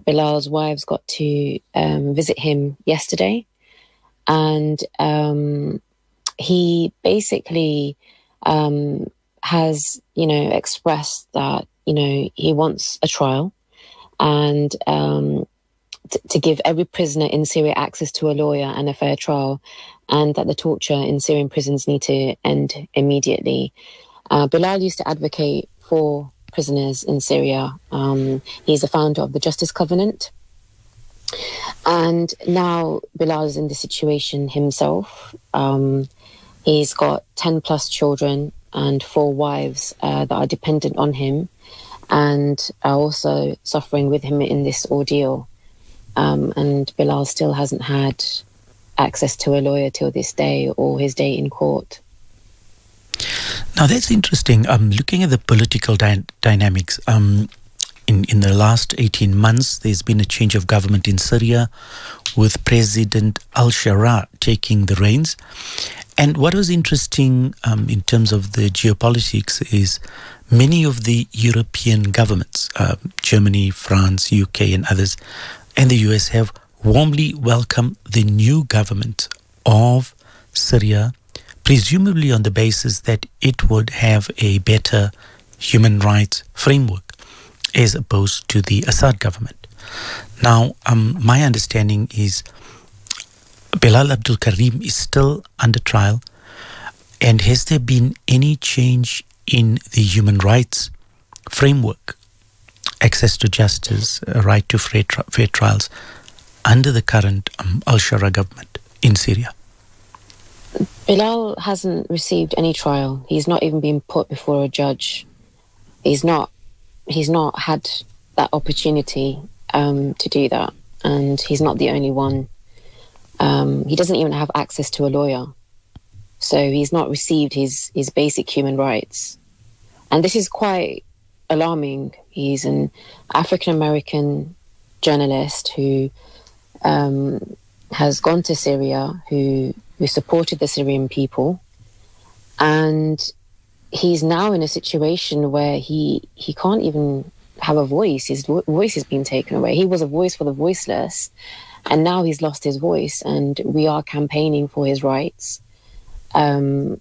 Bilal's wives got to visit him yesterday, and he basically has, expressed that, he wants a trial, and to give every prisoner in Syria access to a lawyer and a fair trial, and that the torture in Syrian prisons need to end immediately. Bilal used to advocate for prisoners in Syria. He's the founder of the Justice Covenant. And now Bilal is in this situation himself. He's got 10 plus children and 4 wives that are dependent on him and are also suffering with him in this ordeal. And Bilal still hasn't had access to a lawyer till this day or his day in court. Now that's interesting. Looking at the political dynamics, in the last 18 months, there's been a change of government in Syria with President al-Shara taking the reins. And what was interesting in terms of the geopolitics is many of the European governments, Germany, France, UK and others, and the US have warmly welcomed the new government of Syria, presumably on the basis that it would have a better human rights framework as opposed to the Assad government. Now, my understanding is Bilal Abdul Karim is still under trial. And has there been any change in the human rights framework, access to justice, right to fair trials, under the current al-Shara government in Syria? Bilal hasn't received any trial. He's not even been put before a judge. He's not had that opportunity to do that, and he's not the only one. He doesn't even have access to a lawyer, so he's not received his basic human rights, and this is quite alarming. He's an African-American journalist who has gone to Syria, who supported the Syrian people, and he's now in a situation where he can't even have a voice. His voice has been taken away. He was a voice for the voiceless, and now he's lost his voice, and we are campaigning for his rights. There's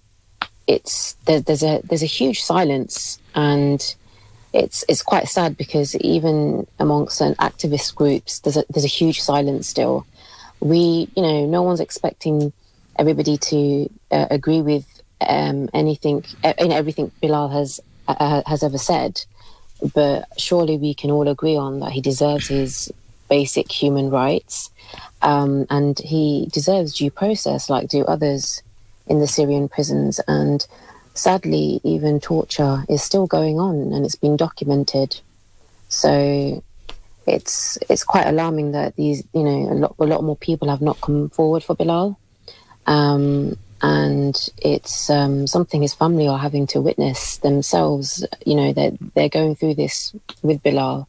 a huge silence, and it's quite sad because even amongst certain activist groups, there's a huge silence still. No one's expecting everybody to agree with everything Bilal has ever said, but surely we can all agree on that he deserves his basic human rights, and he deserves due process like do others in the Syrian prisons. And sadly, even torture is still going on, and it's been documented. So it's quite alarming that these a lot more people have not come forward for Bilal. And it's something his family are having to witness themselves. They're going through this with Bilal.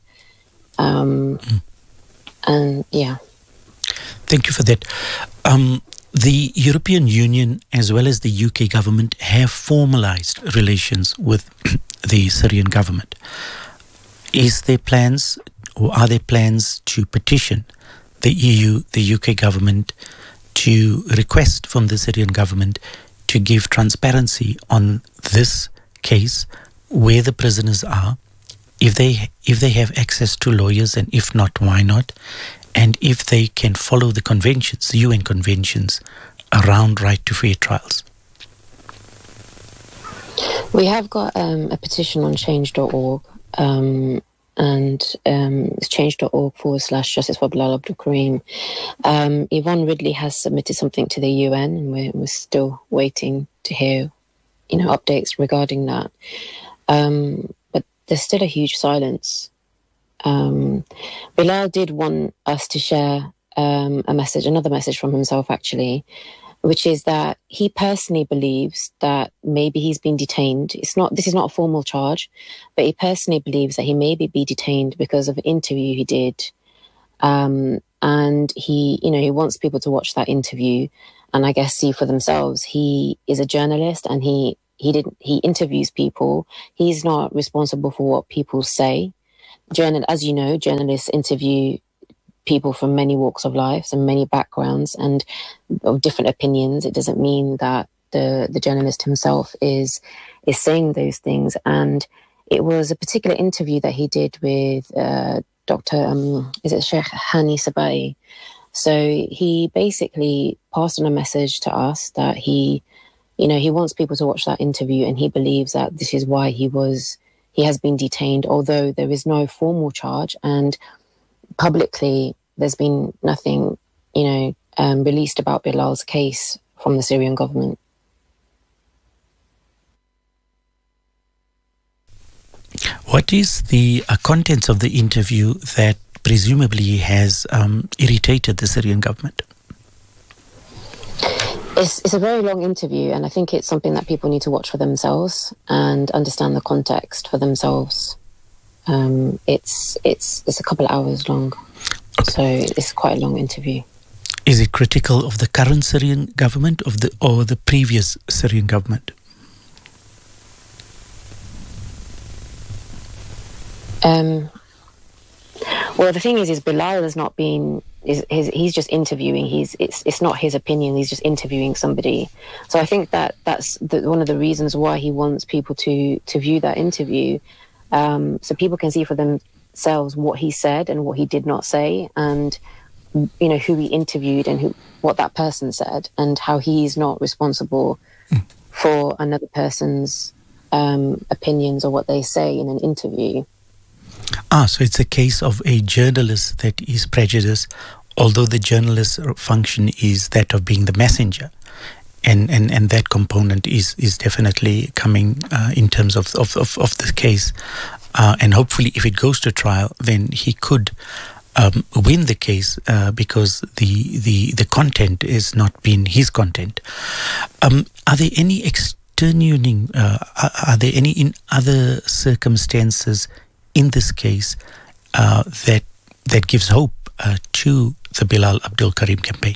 And yeah. Thank you for that. The European Union as well as the UK government have formalized relations with the Syrian government. Is there plans, or are there plans to petition the EU, the UK government, to request from the Syrian government to give transparency on this case, where the prisoners are, if they have access to lawyers, and if not, why not, and if they can follow the conventions, the UN conventions around right to fair trials? We have got a petition on change.org, and it's change.org/justice for Bilal Abdul Karim. Yvonne Ridley has submitted something to the UN, and we're still waiting to hear, updates regarding that. But there's still a huge silence. Bilal did want us to share another message from himself actually, which is that he personally believes that maybe he's been detained. This is not a formal charge, but he personally believes that he may be detained because of an interview he did. And he wants people to watch that interview and I guess see for themselves. He is a journalist, and he interviews people. He's not responsible for what people say. As you know, journalists interview people from many walks of life and many backgrounds and of different opinions. It doesn't mean that the journalist himself is saying those things. And it was a particular interview that he did with Dr. Is it Sheikh Hani Sabai? So he basically passed on a message to us that he wants people to watch that interview, and he believes that this is why he has been detained, although there is no formal charge, and publicly there's been nothing, released about Bilal's case from the Syrian government. What is the contents of the interview that presumably has irritated the Syrian government? It's a very long interview, and I think it's something that people need to watch for themselves and understand the context for themselves. It's a couple of hours long, so it's quite a long interview. Is it critical of the current Syrian government or the previous Syrian government? Well, the thing is Bilal has not been. He's just interviewing. It's not his opinion. He's just interviewing somebody. So I think that's one of the reasons why he wants people to view that interview, so people can see for themselves what he said and what he did not say, and who he interviewed and what that person said, and how he's not responsible for another person's opinions or what they say in an interview. So it's a case of a journalist that is prejudiced, although the journalist's function is that of being the messenger. And that component is definitely coming in terms of the case. And hopefully if it goes to trial, then he could win the case because the content is not been his content. Are there any extenuating, are there any in other circumstances in this case that gives hope to the Bilal Abdul Karim campaign?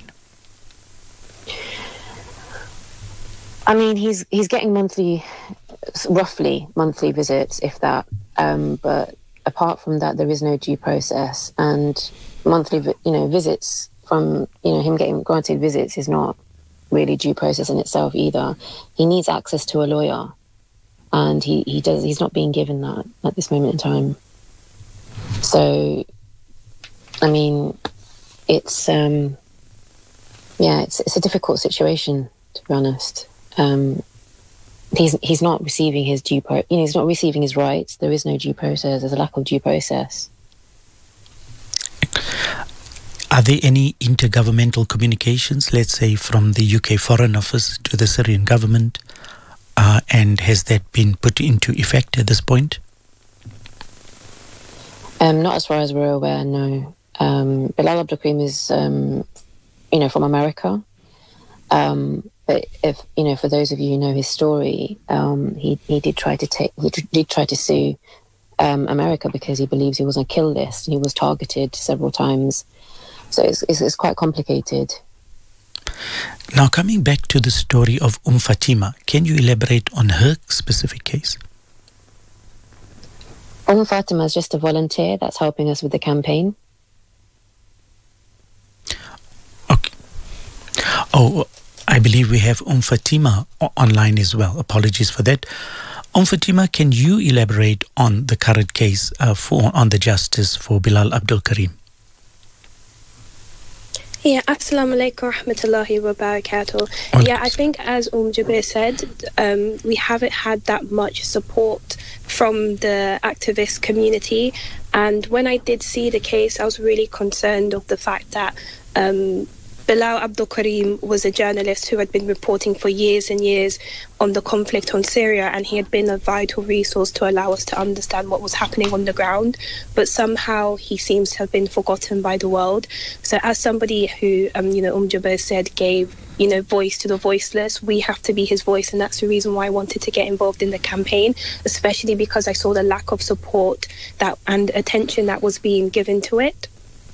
I mean, he's getting roughly monthly visits, if that. But apart from that, there is no due process, and monthly, visits from him getting granted visits is not really due process in itself either. He needs access to a lawyer, and he's not being given that at this moment in time. So, I mean, it's a difficult situation, to be honest. He's not receiving his he's not receiving his rights. There is no due process. There's a lack of due process. Are there any intergovernmental communications, let's say from the UK Foreign Office to the Syrian government, and has that been put into effect at this point? Not as far as we're aware, no. Bilal Abdul Karim is, from America. But if for those of you who know his story, he did try to sue America because he believes he was on a kill list and he was targeted several times. So it's quite complicated. Now, coming back to the story of Fatima, can you elaborate on her specific case? Fatima is just a volunteer that's helping us with the campaign. Okay. Oh, I believe we have Fatima online as well. Apologies for that. Fatima, can you elaborate on the current case on the justice for Bilal Abdul Karim? Yeah, assalamu alaikum rahmatullahi wa barakatuh. Yeah, I think as Jubair said, we haven't had that much support from the activist community. And when I did see the case, I was really concerned of the fact that Bilal Abdul Karim was a journalist who had been reporting for years and years on the conflict on Syria, and he had been a vital resource to allow us to understand what was happening on the ground. But somehow he seems to have been forgotten by the world. So as somebody who, Jubair said, gave, voice to the voiceless, we have to be his voice, and that's the reason why I wanted to get involved in the campaign, especially because I saw the lack of support and attention that was being given to it.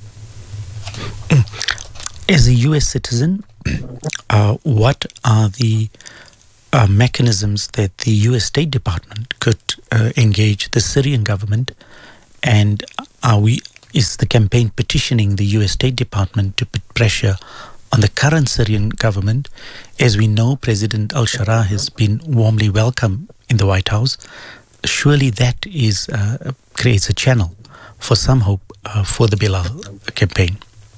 As a US citizen, what are the mechanisms that the US State Department could engage the Syrian government, and are we is the campaign petitioning the US State Department to put pressure on the current Syrian government. As we know, President al-Shara has been warmly welcomed in the White House. Surely that creates a channel for some hope for the Bilal campaign.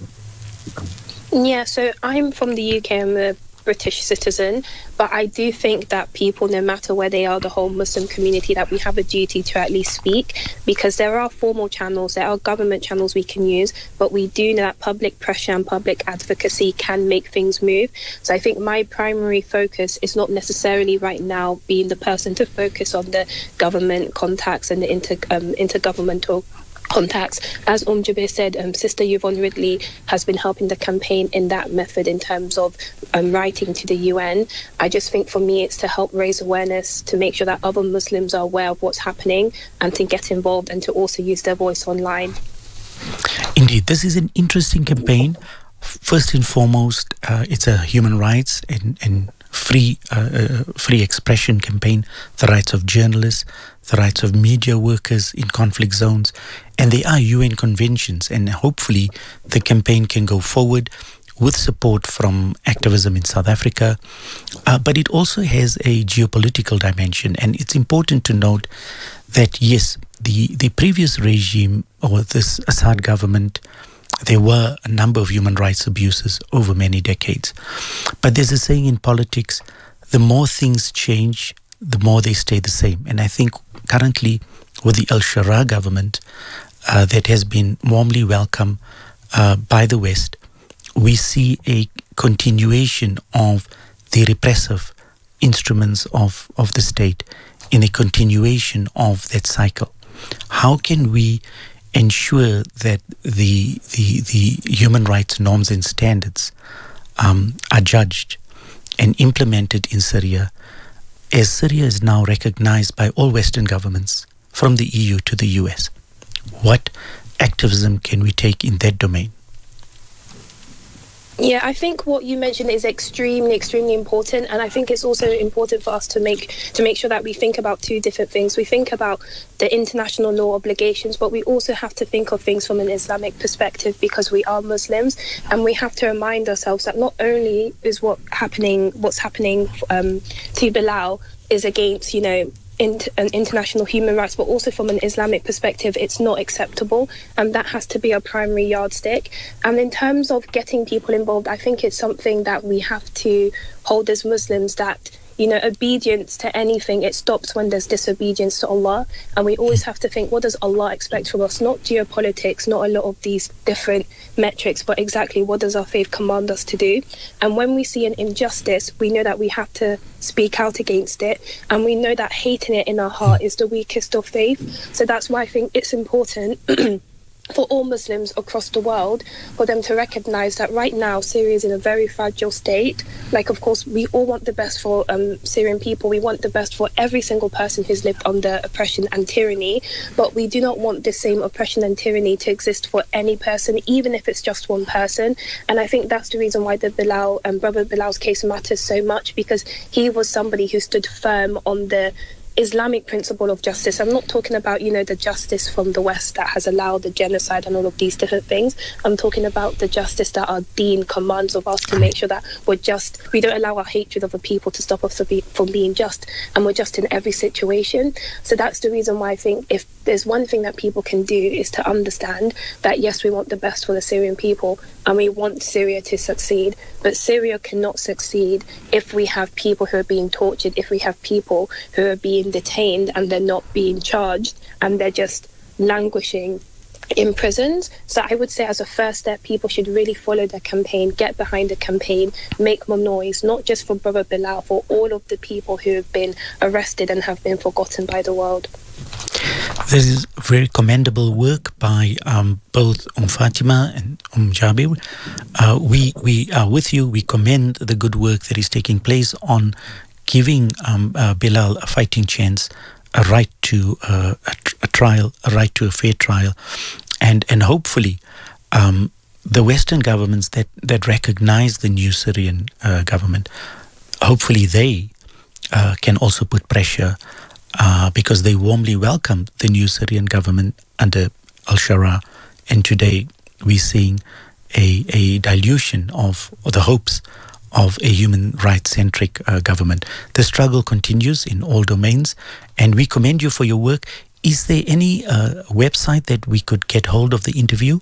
Yeah, so I'm from the UK. I'm a British citizen, but I do think that people, no matter where they are, the whole Muslim community, that we have a duty to at least speak, because there are formal channels, there are government channels we can use, but we do know that public pressure and public advocacy can make things move. So I think my primary focus is not necessarily right now being the person to focus on the government contacts and the intergovernmental contacts. As Jaber said, Sister Yvonne Ridley has been helping the campaign in that method in terms of writing to the UN. I just think for me it's to help raise awareness, to make sure that other Muslims are aware of what's happening and to get involved and to also use their voice online. Indeed, this is an interesting campaign. First and foremost, it's a human rights and free expression campaign, the rights of journalists, the rights of media workers in conflict zones, and there are UN conventions, and hopefully the campaign can go forward with support from activism in South Africa. But it also has a geopolitical dimension, and it's important to note that yes, the previous regime, or this Assad government, there were a number of human rights abuses over many decades. But there's a saying in politics, the more things change, the more they stay the same. And I think currently with the al-Shara government that has been warmly welcomed by the West, we see a continuation of the repressive instruments of the state, in a continuation of that cycle. How can we ensure that the human rights norms and standards are judged and implemented in Syria, as Syria is now recognized by all Western governments, from the EU to the US? What activism can we take in that domain? Yeah, I think what you mentioned is extremely, extremely important, and I think it's also important for us to make sure that we think about two different things. We think about the international law obligations, but we also have to think of things from an Islamic perspective, because we are Muslims, and we have to remind ourselves that not only is what's happening to Bilal is against, international human rights, but also from an Islamic perspective, it's not acceptable, and that has to be our primary yardstick. And in terms of getting people involved, I think it's something that we have to hold as Muslims, that obedience to anything, it stops when there's disobedience to Allah. And we always have to think, what does Allah expect from us? Not geopolitics, not a lot of these different metrics, but exactly what does our faith command us to do? And when we see an injustice, we know that we have to speak out against it. And we know that hating it in our heart is the weakest of faith. So that's why I think it's important for all Muslims across the world, for them to recognize that right now Syria is in a very fragile state. Like, of course, we all want the best for Syrian people. We want the best for every single person who's lived under oppression and tyranny, but we do not want the same oppression and tyranny to exist for any person, even if it's just one person. And I think that's the reason why the Brother Bilal's case matters so much, because he was somebody who stood firm on the Islamic principle of justice. I'm not talking about, the justice from the West that has allowed the genocide and all of these different things. I'm talking about the justice that our deen commands of us, to make sure that we don't allow our hatred of a people to stop us from being just, and we're just in every situation. So that's the reason why I think if there's one thing that people can do, is to understand that yes, we want the best for the Syrian people and we want Syria to succeed, but Syria cannot succeed if we have people who are being tortured, if we have people who are being detained and they're not being charged and they're just languishing in prisons. So I would say, as a first step, people should really follow the campaign, get behind the campaign, make more noise, not just for Brother Bilal, for all of the people who have been arrested and have been forgotten by the world. This is very commendable work by both Fatima and Jaber. We are with you. We commend the good work that is taking place on giving Bilal a fighting chance, a right to a trial, a right to a fair trial, and hopefully the Western governments that recognize the new Syrian government, hopefully they can also put pressure, because they warmly welcomed the new Syrian government under al-Shara And today we're seeing a dilution of the hopes of a human rights-centric government. The struggle continues in all domains, and we commend you for your work. Is there any website that we could get hold of the interview?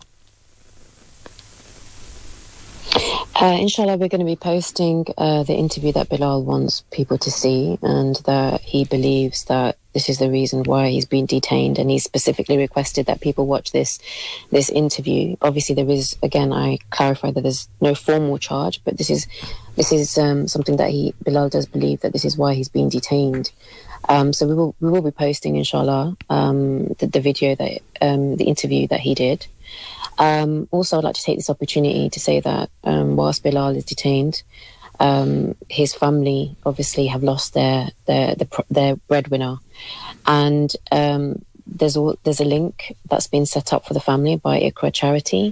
Inshallah, we're going to be posting the interview that Bilal wants people to see, and that he believes that this is the reason why he's been detained, and he specifically requested that people watch this interview. Obviously, there is, again, I clarify that there's no formal charge, but this is something that Bilal does believe that this is why he's been detained. So we will be posting, inshallah, the video that the interview that he did. Also, I'd like to take this opportunity to say that whilst Bilal is detained, his family obviously have lost their breadwinner, and there's a link that's been set up for the family by Iqra Charity.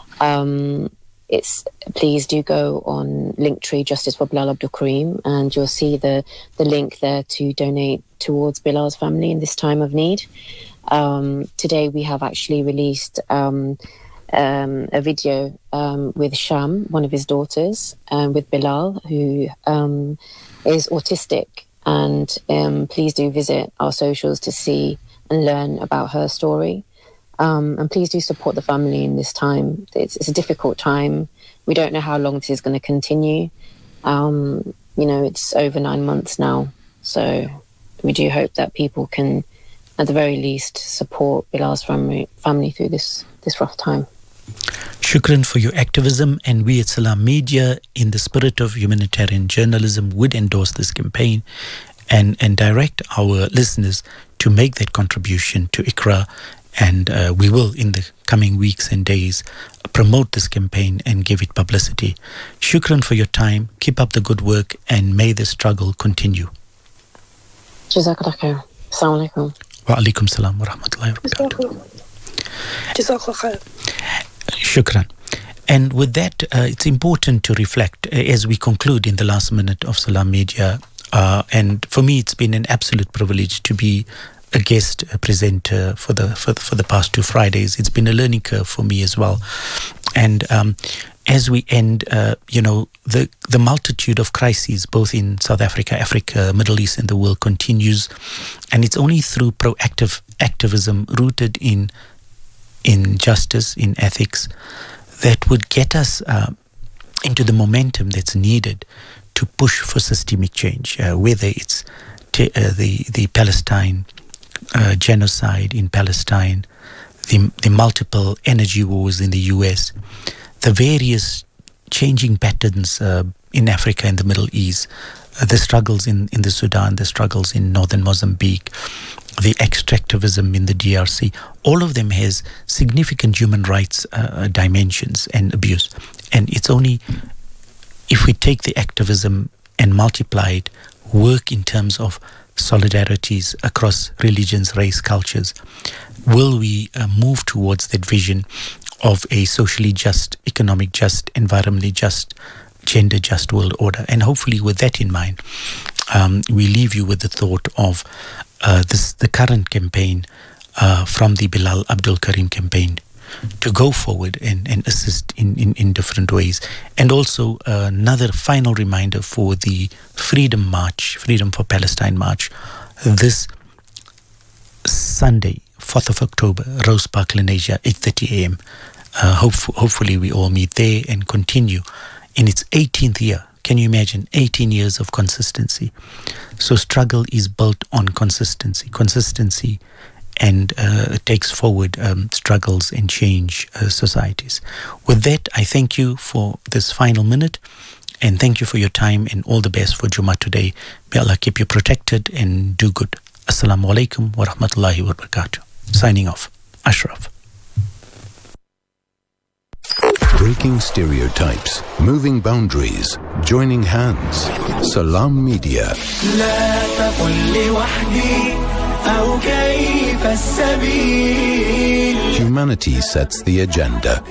Please do go on Linktree Justice for Bilal Abdul Kareem, and you'll see the link there to donate towards Bilal's family in this time of need. Today we have actually released a video with Sham, one of his daughters, with Bilal, who is autistic. And please do visit our socials to see and learn about her story. And please do support the family in this time. It's a difficult time. We don't know how long this is going to continue. It's over 9 months now. So we do hope that people can, at the very least, support Bilal's family through this rough time. Shukran for your activism, and we at Salam Media, in the spirit of humanitarian journalism, would endorse this campaign and direct our listeners to make that contribution to Iqra. And we will, in the coming weeks and days, promote this campaign and give it publicity. Shukran for your time. Keep up the good work, and may the struggle continue. Jazakallah khair. Assalamu alaikum. Wa alaikum salam wa rahmatullahi wa barakatuh. Jazakallah khair. Shukran. And with that, it's important to reflect as we conclude in the last minute of Salam Media. And for me, it's been an absolute privilege to be a guest presenter for the past 2 Fridays. It's been a learning curve for me as well. And as we end, the multitude of crises, both in South Africa, Middle East, and the world continues. And it's only through proactive activism rooted in justice, in ethics, that would get us into the momentum that's needed to push for systemic change, whether it's the Palestine genocide in Palestine, the multiple energy wars in the US, the various changing patterns in Africa and the Middle East, the struggles in the Sudan, the struggles in northern Mozambique, the extractivism in the DRC. All of them has significant human rights dimensions and abuse. And it's only if we take the activism and multiply it, work in terms of solidarities across religions, race, cultures, will we move towards that vision of a socially just, economic just, environmentally just, gender just world order. And hopefully with that in mind, we leave you with the thought of the current campaign from the Bilal Abdul Kareem campaign to go forward and assist in different ways. And also another final reminder for the Freedom March, Freedom for Palestine March, this Sunday, 4th of October, Rose Park, Lenasia, 8:30 a.m. Hopefully we all meet there and continue in its 18th year. Can you imagine? 18 years of consistency. So struggle is built on consistency, and takes forward struggles and change societies. With that, I thank you for this final minute, and thank you for your time, and all the best for Jummah today. May Allah keep you protected and do good. Assalamu alaikum wa rahmatullahi wa barakatuh. Signing off. Ashraf. Breaking stereotypes, moving boundaries, joining hands. Salam Media. Humanity sets the agenda.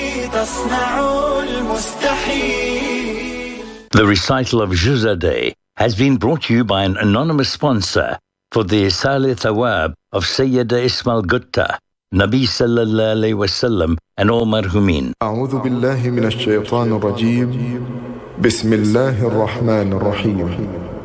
The recital of Juzadeh has been brought to you by an anonymous sponsor for the Isal Thawab of Sayyida Ismail Gutta. Nabi sallallahu alayhi wasallam and all marhumin. أعوذ بالله من الشيطان الرجيم بسم الله الرحمن الرحيم